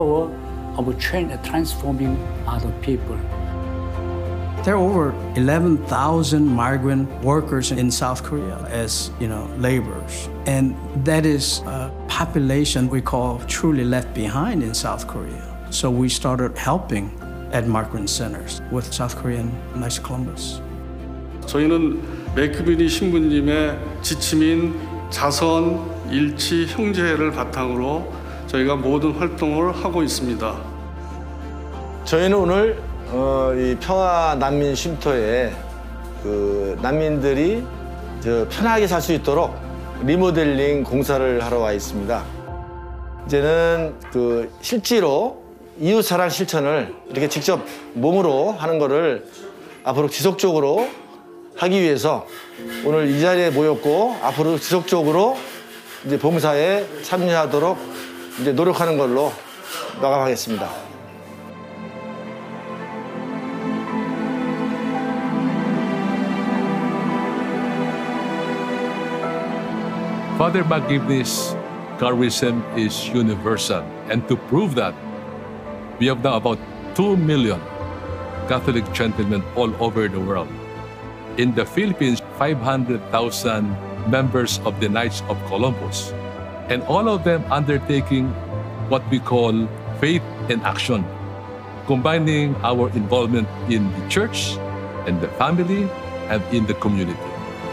Or of transforming other people. There are over 11,000 migrant workers in South Korea as laborers. And that is a population we call truly left behind in South Korea. So we started helping at migrant centers with South Korean Knights of Columbus. 저희는 맥큐비니 신부님의 지침인 자선, 일치, 형제를 바탕으로 저희가 모든 활동을 하고 있습니다. 저희는 오늘 이 평화 난민 쉼터에 난민들이 편하게 살 수 있도록 리모델링 공사를 하러 와 있습니다. 이제는 실제로 이웃 사랑 실천을 이렇게 직접 몸으로 하는 거를 앞으로 지속적으로 하기 위해서 오늘 이 자리에 모였고 앞으로 지속적으로 이제 봉사에 참여하도록 이제 노력하는 걸로 마감하겠습니다. Father McGivney's charism is universal, and to prove that, we have now about 2 million Catholic gentlemen all over the world. In the Philippines, 500,000 members of the Knights of Columbus, and all of them undertaking what we call faith in action, combining our involvement in the church and the family and in the community.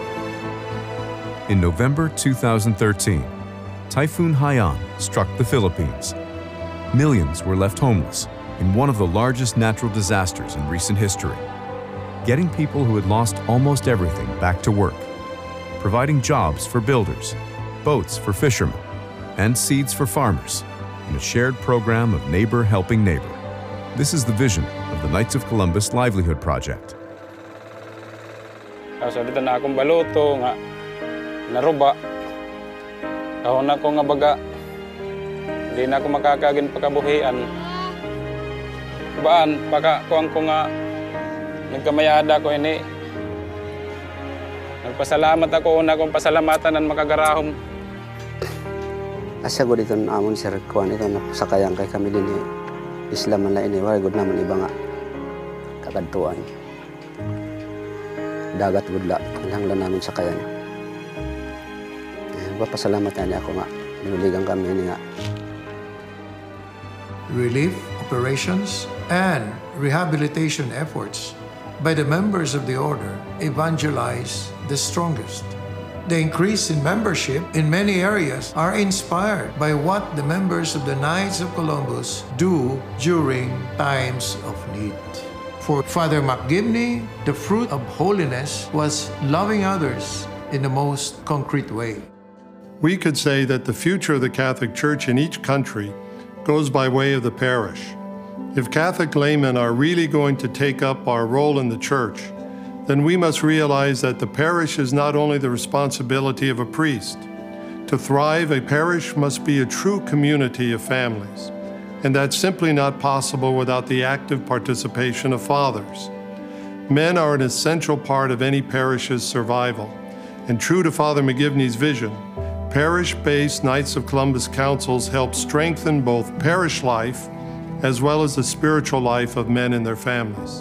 In November 2013, Typhoon Haiyan struck the Philippines. Millions were left homeless in one of the largest natural disasters in recent history. Getting people who had lost almost everything back to work, providing jobs for builders, boats for fishermen, and seeds for farmers in a shared program of neighbor helping neighbor. This is the vision of the Knights of Columbus Livelihood Project. Dito na akong baluto nga naruba. Ako na ko nga baga. Hindi na ako makakagin pagkabuhian. Baan, pagkakuang ko nga nagkamayada ko ini. Nagpasalamat ako, una kong pasalamatan ng makagarahom. Asa ko dito naamon sir kuan ito na sakayang kay kami din Islam na ini, wala gud naman iba nga kakadtuan. Dagat gudla, kinahanglan namin sakayan. Pasalamat na ako nga, ninuligan kami nga. Relief operations and rehabilitation efforts by the members of the order evangelize the strongest. The increase in membership in many areas are inspired by what the members of the Knights of Columbus do during times of need. For Father McGivney, the fruit of holiness was loving others in the most concrete way. We could say that the future of the Catholic Church in each country goes by way of the parish. If Catholic laymen are really going to take up our role in the Church, then we must realize that the parish is not only the responsibility of a priest. To thrive, a parish must be a true community of families, and that's simply not possible without the active participation of fathers. Men are an essential part of any parish's survival, and true to Father McGivney's vision, parish-based Knights of Columbus councils help strengthen both parish life as well as the spiritual life of men and their families.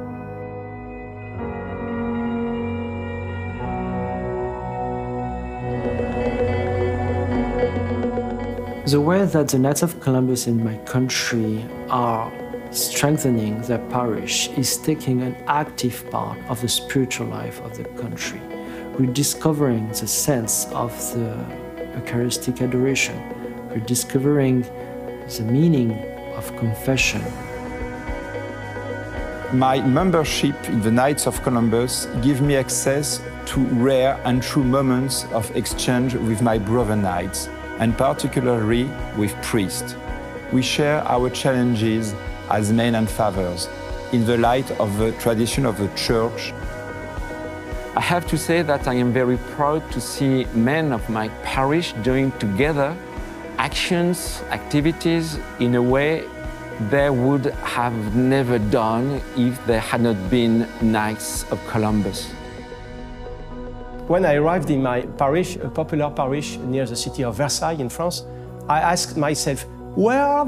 The way that the Knights of Columbus in my country are strengthening their parish is taking an active part of the spiritual life of the country, rediscovering the sense of the Eucharistic adoration, rediscovering the meaning of confession. My membership in the Knights of Columbus gives me access to rare and true moments of exchange with my brother Knights, and particularly with priests. We share our challenges as men and fathers in the light of the tradition of the Church. I have to say that I am very proud to see men of my parish doing together actions, activities in a way they would have never done if there had not been Knights of Columbus. When I arrived in my parish, a popular parish near the city of Versailles in France, I asked myself, where are